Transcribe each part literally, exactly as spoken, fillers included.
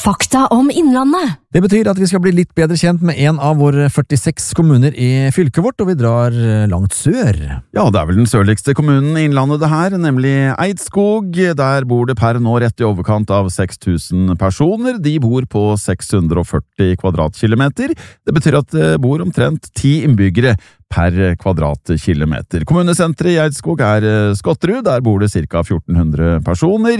Fakta om Innlandet. Det betyr at vi skal bli litt bedre kjent med en av våre førtiseks kommuner i fylket vårt, og vi drar langt sør. Ja, det er vel den sørligste kommunen i Innlandet det her, nemlig Eidskog. Der bor det per nå rett i overkant av seks tusen personer. De bor på seks hundre og førti kvadratkilometer. Det betyr at det bor omtrent ti innbyggere per kvadratkilometer. Kommunesenteret i Eidskog er Skotterud, der bor det ca. fjorten hundre personer.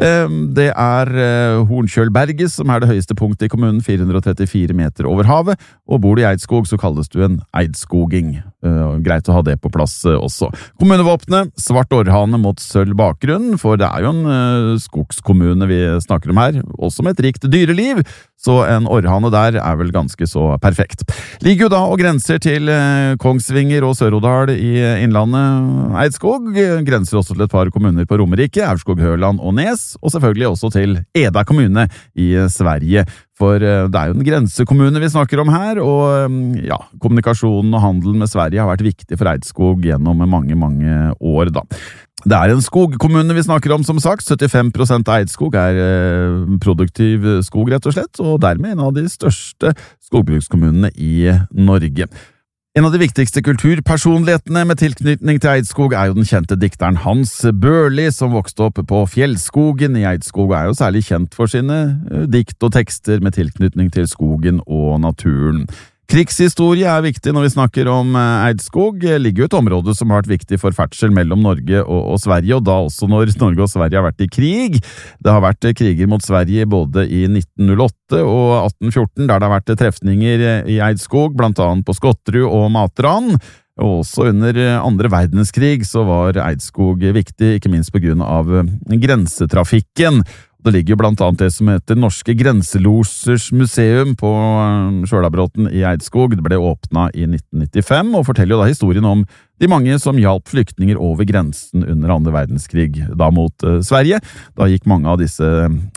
Det er Hornkjølberget som er det høyeste punktet i kommunen, fire hundre og trettifire meter over havet, og bor du i Eidskog så kalles du en eidskoging. Greit å ha det på plass også. Kommunevåpnet, svart orrhane mot sølv bakgrunn, for det er jo en skogskommune vi snakker om her, også med et rikt dyreliv, så en orrhane der er vel ganske så perfekt. Ligger jo da og grenser til Kongsvinger og Sør-Odal i Innlandet. Eidskog grenser også til et par kommuner på Romerike, Aurskog, Høland og Nes, og selvfølgelig også til Eda kommune i Sverige. For det er jo en grensekommune vi snakker om her, og ja, kommunikasjonen og handelen med Sverige har vært viktig for Eidskog gjennom mange, mange år da. Det er en skogkommune vi snakker om, som sagt. syttifem prosent av Eidskog er produktiv skog, rett og slett, og dermed en av de største skogbrukskommunene i Norge. En av de viktigste kulturpersonlighetene med tilknytning til Eidskog er jo den kjente dikteren Hans Børli, som vokste opp på Fjellskogen i Eidskog, og er jo særlig kjent for sine dikt og tekster med tilknytning til skogen og naturen. Krigshistorie er viktig når vi snakker om Eidskog. Det ligger jo et område som har vært viktig for ferdsel mellom Norge og, og Sverige, og da også når Norge og Sverige har vært i krig. Det har vært kriger mot Sverige både i nitten null åtte og atten fjorten, der det har vært trefninger i Eidskog, blant annet på Skotterud og Matran. Og også under andre verdenskrig så var Eidskog viktig, ikke minst på grunn av grensetrafikken. Det ligger jo blant annet det som heter Norske Grenselosers Museum på Sjølabråten i Eidskog. Det ble åpnet i nitten nittifem, og forteller jo da historien om de mange som hjalp flyktninger over grensen under andre verdenskrig, da mot eh, Sverige. Da gikk mange av disse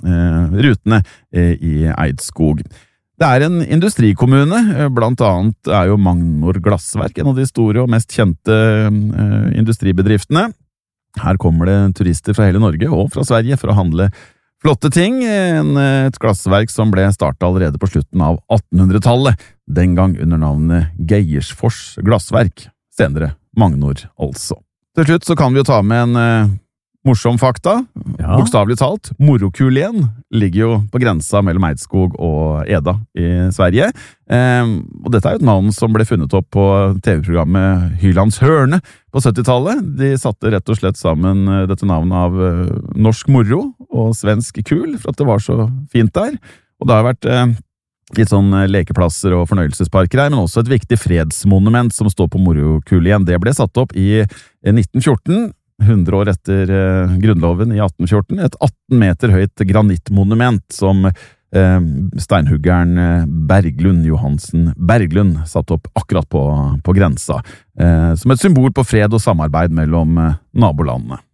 eh, rutene eh, i Eidskog. Det er en industrikommune, blant annet er jo Magnor Glassverk en av de store og mest kjente eh, industribedriftene. Her kommer det turister fra hele Norge og fra Sverige for å handle flotte ting, en, et glassverk som ble startet allerede på slutten av attenhundretallet, den gang under navnet Geiersfors glassverk, senere Magnor altså. Til slutt så kan vi jo ta med en eh, morsom fakta, ja. Bokstavelig talt, Morokulien ligger jo på grensa mellom Eidskog og Eda i Sverige, eh, og dette er jo et navn som ble funnet opp på T V-programmet Hylands Hørne på syttitallet. De satte rett og slett sammen dette navnet av eh, norsk moro og svensk kul, for at det var så fint der, og det har vært eh, litt sånn lekeplasser og fornøyelsesparker her, men også et viktig fredsmonument som står på Morokulien. Det ble satt opp i nitten fjorten, hundre år etter eh, grunnloven i atten fjorten, et atten meter høyt granittmonument som eh, steinhuggeren Berglund Johansen Berglund satt opp akkurat på, på grensa, eh, som et symbol på fred og samarbeid mellom eh, nabolandene.